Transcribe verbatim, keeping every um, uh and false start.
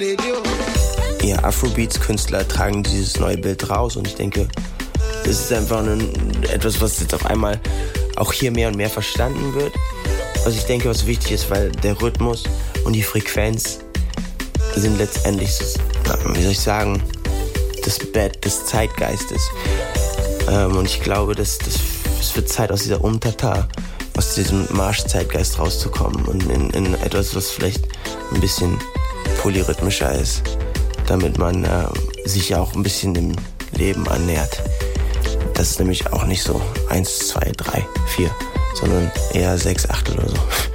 Ja, Afrobeats-Künstler tragen dieses neue Bild raus und ich denke, es ist einfach ein, etwas, was jetzt auf einmal auch hier mehr und mehr verstanden wird. Was ich denke, was wichtig ist, weil der Rhythmus und die Frequenz sind letztendlich, wie soll ich sagen, das Bett des Zeitgeistes. Ähm, und ich glaube, dass das, es wird Zeit, aus dieser Umtata, aus diesem Marschzeitgeist rauszukommen und in, in etwas, was vielleicht ein bisschen polyrhythmischer ist, damit man äh, sich auch ein bisschen dem Leben annähert. Das ist nämlich auch nicht so eins, zwei, drei, vier, sondern eher sechs, acht oder so.